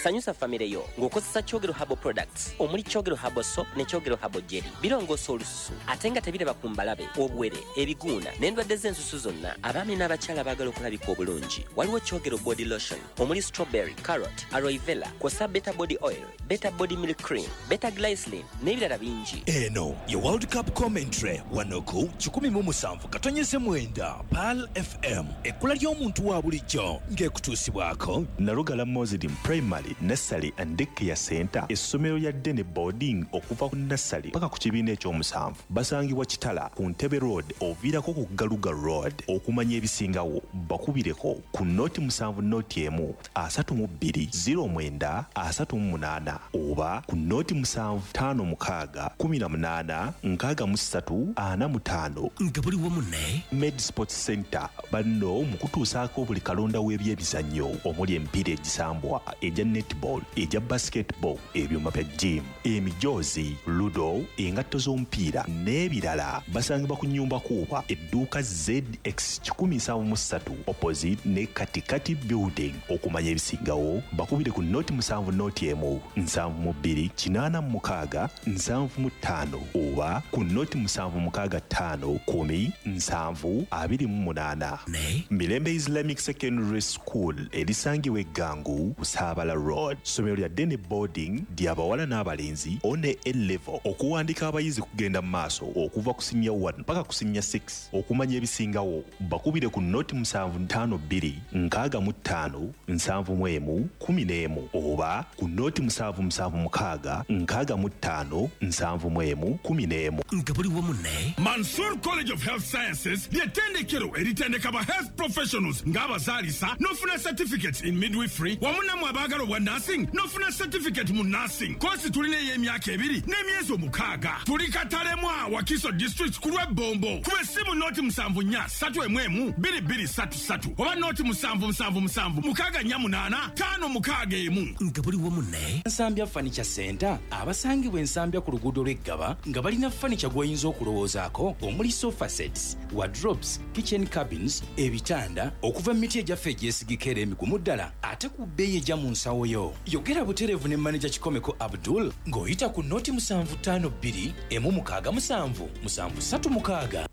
sanyusa famire yo ng'okozesa Kyogero Herbal Products omuli Kyogero Herbal Soap ne Kyogero Herbal Jelly. Birongoosa olususu ate nga tebiraba ku mbalabe, obwere, ebiguuna n'endwadde z'ensusu zonna. Abaami n'abakyala baagala okulabika obulungi. Waliwo Kyogero Body Lotion omuli strawberry, carrot, aloe vera, kw'ossa Beta Body Oil, Beta Body Milk Cream, Beta Glycerin n'ebirala bingi. Eno ye World Cup commentary wano ku 17.9 PAL FM ekkula ly'omuntu wa bulijjo ng'ekutuusibwako Nalugala Muslim Primary, Nursery and Daycare Center, essomero lya Dene Boarding okuva ku nursery paka ku kibiina ekyomusanvu. Basangibwa Kitala ku Ntebe Road oviirako ku Galuga Road. Okumanya ebisingawo bakubireko ku noti 7 noti 1 32 09 38 oba ku noti 7 56 18 63 45 nga buli wamu ne Med Sports Center banno mu kutuusaako buli kalonda w'ebyemizannyo omuli emipiira egisambwa, egya netball, egya basketball, ebyuma bya gym, emijoozi, ludo, engatto z'omupiira n'ebirala. Basangibwa ku nnyumba kuuba edduuka ZX 173 opposite ne Katikati Building. Okumanya ebisingawo bakubire ku noti 7 noti 1 72 86 75 oba ku noti 765 10 728. Mirembe Islamic Secondary School erisangibwa Eggangu Saabala Road. Somero lya Dene Boarding ly'abawala n'abalenzi one A-level. Okuwandika abayizi kugenda mu maaso okuva ku senior 1 paka ku senior 6. Okumanya ebisingawo bakubire ku noti 752 65 71 11 oba ku noti 776 65 71 11 nga buli wamu ne Mansour College of Health Sciences ly'ettendekero eritendeka ba health professionals ng'abazaalisa n'ofuna certificate in midwifery wamu nammwe abaagala obwa nursing n'ofuna certificate mu nursing. Kosi tulina ey'emyaka 2 n'emyezi 6. Tuli Katalemwa Wakiso District ku Lwebombo. Kuba essimu noti 74 2233 oba noti 777 648 561 nga buli wamu ne Nsambya Furniture Center abasangibwa Ensambya ku luguudo lw'Eggaba nga balina furniture gw'oyinza okulowoozaako omuli sofa sets, wardrobes, kitchen cabins, ebitanda okuva mu miti egyaffe egyesigika era emigumu ddala ate ku bbeeyi ejja mu nsawo yo. Yogera butereevu ne manager Kikomeko Abdul ng'oyita ku noti 752 167 736.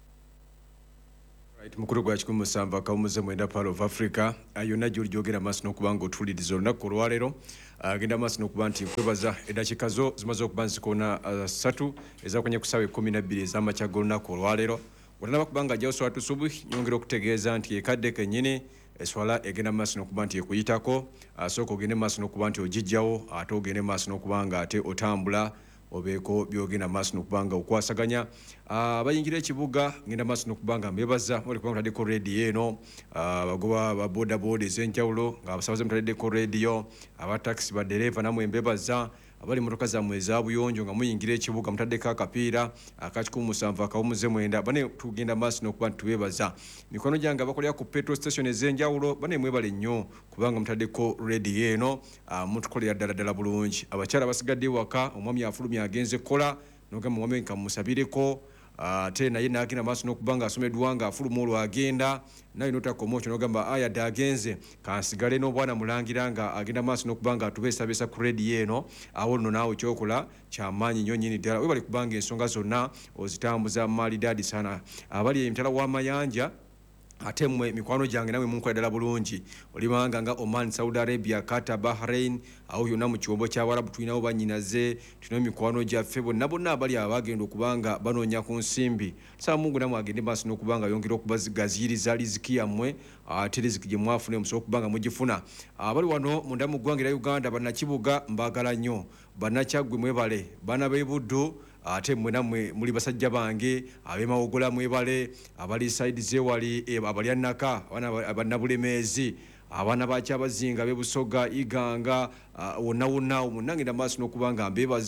Mukuru gwa 17 akawumuze mwenda PAL of Africa yonna gy'olijogera maaso n'okuba ng'otuwuliriza olunaku olwaleero. Agenda maaso n'okuba nti kwebaza eddakiika zo zimaze okuba nzikoona 3 ezakonye ku ssaawa 12 ez'amakya g'olunaku olwaleero. Bw'otanaba kuba nga ajjawo swala tusubuhi nyongera okutegeeza nti ekadde kennyini eswala egenda maaso n'okuba nti ekuyitako. Asooka ogende maaso n'okuba nti ogijjawo ate ogende maaso n'okuba nga ate otambula obeeko byogenda maaso n'okuba nga okwasaganya. Abayingira ekibuga ngenda maaso n'okuba nga mbebaza oli kuba mutaddeko rediyo eno, abagoba ba bodaboda ez'enjawulo ng'abasabaze mutaddeko rediyo, abatakisi badereva namwe mbebaza, abali motoka zammwe eza buyonjo nga muyingira ekibuga mutaddeko akapiira aka 17 akawumuze mwenda. Bane tugenda maaso n'okuba nti tubebaza. Mikono gyange abakolera ku petrol station ez'enjawulo bane mwebale nnyo kubanga mutaddeko rediyo eno mutukolera ddala bulungi. Abakyala basigadde waka omwami afulumya agenze kola n'ogamba omwami nkamusabireko ate naye n'agenda maaso n'okuba nga asomeddwa nga afuluma olwo agenda naye notakoma okyo n'ogamba aya dda agenze kansigale n'obwana mulangira nga agenda maaso n'okuba nga atubeesabeesa ku rediyo eno. Awo nno naawe kyokola kyamaanyi nnyo nnyini ddala webali kubanga ensonga zonna ozitambuza maalidaadi sana. Abali emitala w'amayanja ate mmwe mikwano gyange nawe munkola ddala bulungi. Olibanga nga Oman, Saudi Arabia, Qatar, Bahrain awo yonna mu kiwombo ky'Abarabu tulinawo bannyinaze, tulina mikwano gyaffe bonna abali abagenda okubanga banoonya ku nsimbi. Saba Mungu namwe agende maaso n'okubanga yongera okubaziyiriza riziki yammwe ate riziki gye mwafuna musobola okubanga mugifuna. Abali wano munda mu ggwanga lya Uganda bannakibuga mbagala nnyo, bannakyaggwe mwebale, baana b'e Buddu ate mmwe nammwe muli basajja bange ab'emawogola mwebale, abali side zewali abali annaka abannabulemeezi abaana bakyabazinga b'ebusoga iganga wonna munnangenda maaso n'okuba nga mbebaza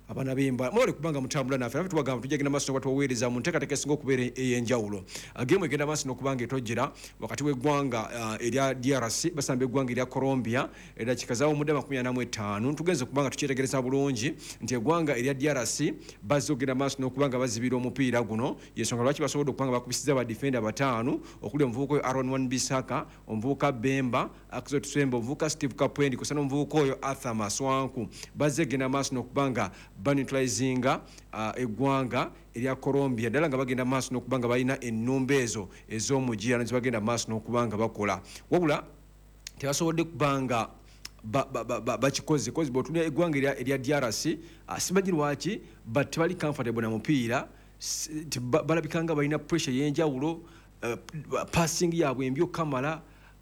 abana bemba mwali kubanga mutambula naffe nafe tubagamba tujja genda maaso batwaweereza mu nteekateeka esinga okubeera ey'enjawulo geemu egenda maaso n'okubanga etojjera wakati w'eggwanga erya DRC basamba eggwanga erya Colombia eddakiika zaawo omudde 45 tugenze kubanga tukyetegereza bulungi nti eggwanga erya DRC bazze okugenda maaso n'okubanga bazibira omupiira guno yensonga lwaki basobodde okubanga bakubisiza badifenda 5 okuli omuvubuka oyo Aaron Wan-Bissaka omuvubuka Bemba Akizzo Tusemba omuvubuka Steve Kapwendi kusana omuvubuka oyo Arthur Maswanku bazze genda maaso n'okubanga baneutralizinga eggwanga erya Colombia ddala nga bagenda maaso n'okubanga balina ennumba ezo ez'omugiano ze bagenda maaso n'okubanga bakola wabula tebasobodde kubanga bakikoze kozi bw'otunula eggwanga erya DRC simanyi lwaki but tebali comfortable na mupiira balabikanga balina pressure y'enjawulo passing yaabwe embi okamala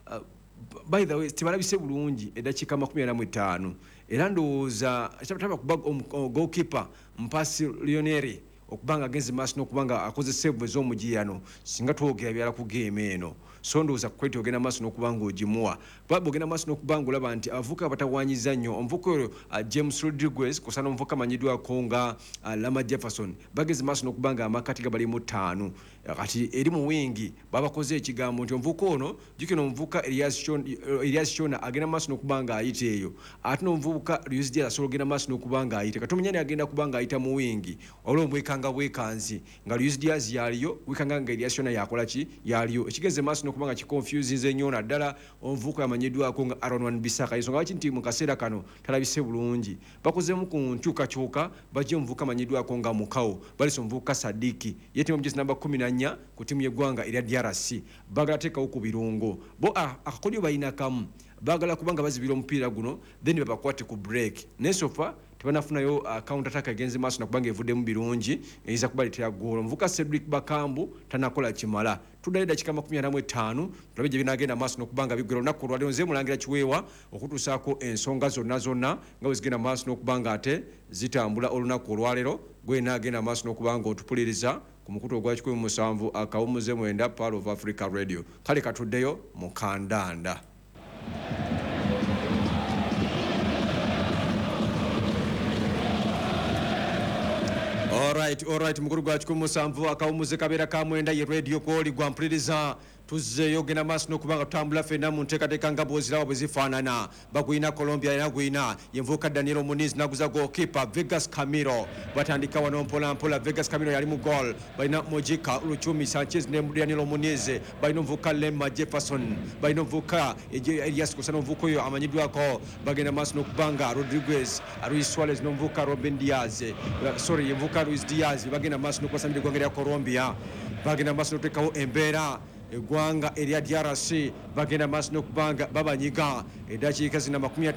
by the way tebalabise bulungi eddakiika 45 era ndowooza taba kuba goalkeeper mpasi Lioneri okubanga agenze maaso n'okubanga akoze save ez'omugiano singa twogera byala ku game eno so ndowooza kweti ogenda maaso n'okubanga ogimuwa baba ogenda maaso n'okubanga olaba nti abavubuka batawanyiza nnyo omuvubuka oyo James Rodriguez kusana omuvubuka amanyiddwako nga Lama Jefferson bageze maaso n'okubanga amakati gabalimu 5 kati eri mu wingi babakoze ekigambo nti omuvubuka ono jukino omuvubuka Elias Shona agenda maaso n'okubanga ayita eyo ate n'omuvubuka Luis Diaz asobola ogenda maaso n'okubanga ayita kati omanyani agenda kubanga ayita mu wingi olwo omwekanga bwekanzi nga Luis Diaz yaliyo wekanga nga Elias Shona yakola ki yaliyo ekigeze maaso n'okubanga kiconfusinze nnyo naddala omuvubuka amanyiddwako nga Aaron Wan-Bissaka ensonga lwaki nti mu kaseera kano talabise bulungi bakozemu ku nkyukakyuka bajja omuvubuka amanyiddwako nga Mukawo balese omuvubuka Sadiki yetimu mujesi namba 14 ku timu y'eggwanga erya DRC bagala teekawo ku birungo bo akakodyo balina kamu bagala kubanga bazibira omupiira guno then babakwate ku break nesofa tebanafunayo counter attack agenze maaso nakubanga evuddemu birungi eyiza kubaleetera goolo omuvubuka Cedric Bakambu tanakola kimala tuddayo eddakiika 45 tulabe gye binaagenda maaso n'okubanga biggwera olunaku olwaleero nze mulangira Kiweewa okutuusaako ensonga zonna nga bwe zigenda maaso n'okubanga ate zitambula olunaku olwaleero gwe naagenda maaso n'okubanga otupuliriza ku mukutu ogwa 17 akawumuze 9 Pearl of Africa Radio kale katuddeyo mu kandanda. All right mukuru gwa 17 akawumuze kabeera ka 9 ye radio koli gwa mpuliriza tuzzeeyo genda maaso n'okubanga tutambula ffenna mu nteekateeka nga bw'oziraba bwe zifaanana bagwina Colombia era gwina yenvuuka Daniel Muniz naguza goalkeeper Vegas Camilo batandika wano mpolampola Vegas Camilo yali mu goal balina Mojica Luchumi Sanchez ne Daniel Muniz balina omuvubuka Lema Jefferson balina omuvubuka Elias kusana omuvubuka oyo amanyiddwako bagenda maaso n'okubanga Rodriguez Luis Suarez n'omuvubuka Robin Diaz yenvuuka Luis Diaz bagenda maaso n'okubasamira eggwanga erya Colombia bagenda maaso n'okuteekawo embeera eggwanga erya DRC bagenda maaso n'okubanga babanyiga eddakiika zina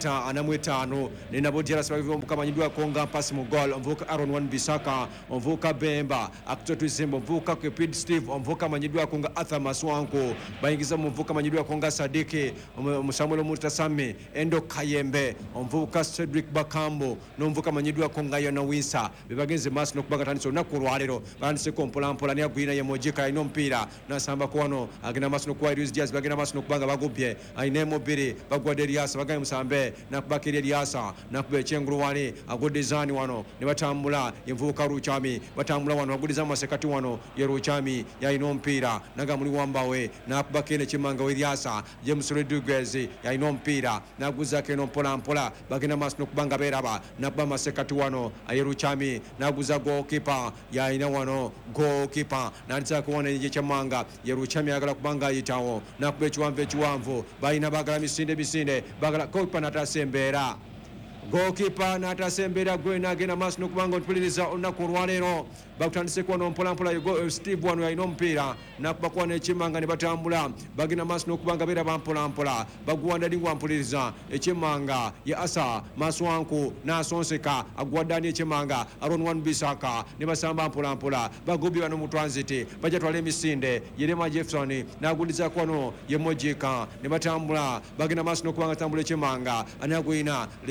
45 ne nabo DRC bagiva omuvubuka amanyiddwako nga mpasi mu goal omuvubuka Aaron Wan-Bissaka omuvubuka Bemba Akizzo Tusemba omuvubuka Kepid Steve omuvubuka amanyiddwako nga Arthur Maswanku bayingiza mu muvubuka amanyiddwako nga Sadiki Samuel Mutasame Endo Kayembe omuvubuka Cedric Bakambu n'omuvubuka amanyiddwako nga Yana Winsa bebagenze maaso n'okubanga tandise olunaku olwaleero batandiseko mpolampola ne agwina ye Mojica alina omupiira n'asambako wano agenda maaso n'okuwa Luis Diaz bagenda maaso n'okubanga bagubye alina emubiri bagwadde Eliasa baganye musambe nakubaka eri Eliasa nakuba ekyengulu wali agodde zaani wano ne batambula envubuka Luchami batambula wano baguddiza masekati wano ye Luchami yalina omupiira naga muli wambawe nakubaka ene kimanga Eliasa James Rodriguez yalina omupiira naguzako eno mpolampola bagenda maaso n'okubanga beeraba nakuba masekati wano ye Luchami naguza goalkeeper yalina wano goalkeeper nandizako wano ekyemanga ye Luchami agala kubanga ayitawo nakuba ekiwanvu balina bagala misinde bagala goalkeeper n'atasembeera goalkeeper n'atasembeera gwe n'agenda maaso n'okubanga otupuliriza olunaku olwaleero bakutandise kuwano mpolampola Steve wano yalina omupiira nakuba kuwano ekyemmanga ne batambula bagenda maaso n'okubanga beeraba mpolampola baguwanda lingwa mpuliriza ekyemmanga ye Asa Maswanku n'asonseka aguwadde ani ekyemmanga Aaron Wan-Bissaka ne basamba mpolampola bagubye bano mu transit bajja twala emisinde ye Lema Jefferson n'agulliza kuwano ye Mojica ne batambula bagenda maaso n'okubanga tambula ekyemmanga ani agwina Lema Jefferson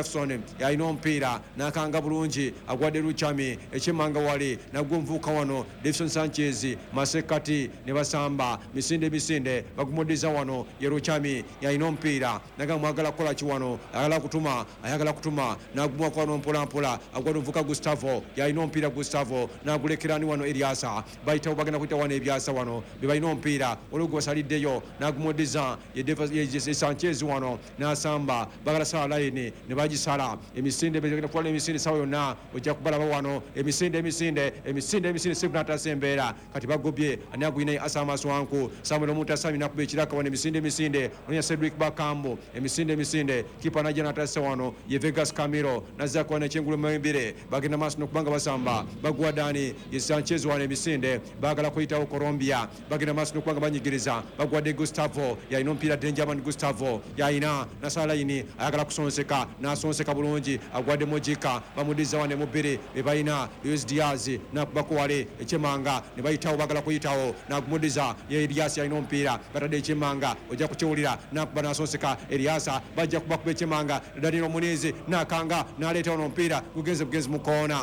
Jefferson yalina omupiira nakanga bulungi agwadde Luchami ekimanga wali nagwo omuvubuka wano Davison Sanchez masekati ne basamba misinde bagumudiza wano ye Luchami yalina omupiira naga mwagala kola kiwano ayagala kutuma nagumwa kwano mpola agwadde omuvubuka Gustavo yalina omupiira Gustavo nagulekirani wano Eliasa bayita bagenda kuita wano ebyasa wano bebalina omupiira olugo wasaliddeyo nagumudiza ye Sanchez wano nasamba bagala sala line ne bagisala emisinde begenda kwala emisinde sawa yonna ojja kubalaba wano emisinde sekunata sembera kati bagobye anagwina asama swanku Samuel Mutasami nakube ekiraka wano emisinde onya Cedric Bakambo emisinde kipa na Jonathan Sewano ye Vegas Camilo nazako na chengulu mwembire bagenda maso nokubanga basamba bagwadani ye Sanchez wano emisinde bagala kuita Colombia bagenda maso nokubanga banyigiriza bagwade Gustavo yalina omupiira Denjaman Gustavo yalina nasala ini ayagala kusonseka nasonseka bulungi agwadde Mojika bamudiza wane mubiri bebalina Luis Diaz nakubako wale ekimanga ne bayitawo bagala kuyitawo nagumudiza ye Elias yalina omupiira batadde ekimanga ojja kukiwulira nakuba nasonseka Eliasa bajja kubakuba ekimanga Danilo Munizi nakanga naleeta ono omupiira gugeze mukoona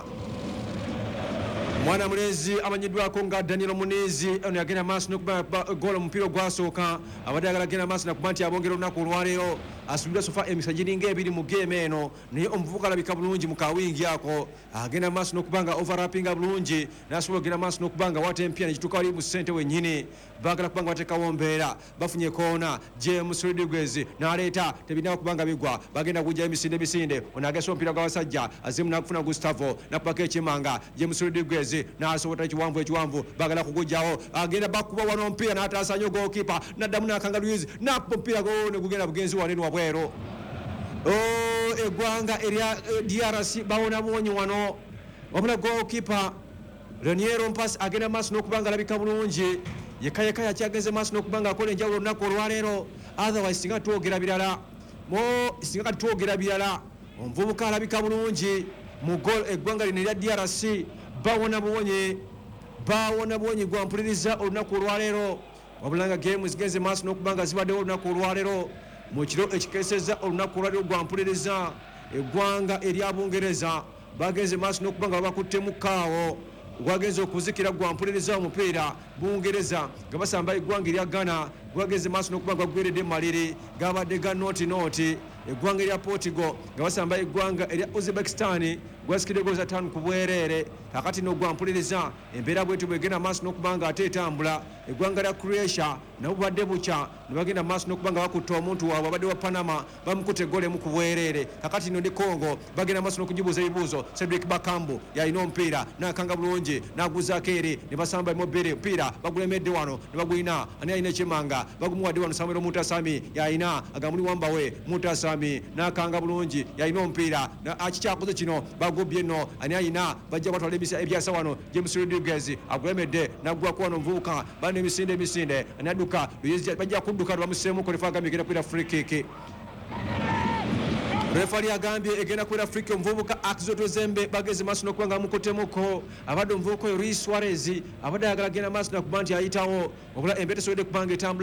mwana mulezi amanyiddwako nga Danilo Munizi ono yagenda maaso nokuba gola omupiira gwasooka abadde agala genda maaso nakuba nti abongera olunaku olwaleero asubira sofa emisa giringa ebiri mu game eno naye omuvubuka alabika bulungi mu kawingi ako agenda maaso nokuba nga overlappinga bulungi nasobola ogenda maaso nokuba nga wata empya nekituuka wali mu ssente wennyini bagala kuba nga bateekawo mbeera bafunye koona James Rodriguez n'aleeta tebirina kuba nga bigwa bagenda kujja emisinde ono agesa omupiira gw'abasajja azimu nakufuna Gustavo nakubako ekimanga James Rodriguez n'asobota ekiwanvu bagala kugujjawo agenda bakuba wano omupiira n'ataasanya goalkeeper naddamu nakanga Luiz nakuba omupiira ne gugenda bugenzi wanene wabwero eggwanga erya DRC bawonabonye wano wabula goalkeeper Reniero Mpass agenda maaso n'okuba nga alabika bulungi yekayeka yakyagenze maaso n'okuba nga akola enjawulo olunaku olwaleero otherwise singa twogera birala omuvubuka alabika bulungi mu gol eggwanga lino erya DRC bawona buwonyi gwampuliriza olunaku olwaleero wabula nga game zigenze maaso n'okuba nga zibaddewo olunaku olwaleero mu kiro ekikeeseza olunaku olwaleero gwampuliriza eggwanga erya Bungereza bagenze maaso n'okuba nga babakuttemu kaawo gwagenze okuzikira gwampuliriza omupiira Bungereza nga basamba eggwanga erya Ghana gwagenze maaso n'okuba nga gwegweredde maliri gabadde ga nooti eggwanga erya Portugal nga basamba eggwanga erya Uzbekistan gwasikidde goza 5 ku bwereere kakati n'ogwampuliriza embeera bwetu bwegenda maaso n'okuba nga ate etambula eggwanga lya Croatia nabo badde bukya ne bagenda maaso n'okuba nga bakutta omuntu waabwe abadde wa Panama bamukutte gole mu ku bwereere kakati no ndi Congo bagenda maaso n'okujibuuza ebibuuzo Cedric Bakambu yalina omupiira nakanga bulungi naguzaako eri ne basamba emobere omupiira bagulemedde wano ne bagulina ani alina ekimanga bagumuwadde wano Samuel Mutasami yalina agamuli wambawe Mutasami nakanga bulungi yalina omupiira akikyakoze kino bagubye nno ani alina bajja batwala ebyasa wano James Rodriguez agulemedde naggwako wano omuvubuka bana emisinde anadduka bajja kudduka bamuseemuko refa agambye egenda kwera free kick refali agambye egenda kwera free kick omuvubuka Akizoto Zembe bageze maaso n'okuba nga bamukutemuko abadde omuvubuka oyo Luis Suarez abadde ayagala genda maaso nakuba nti ayitawo obula embeera esobodde kubanga etambula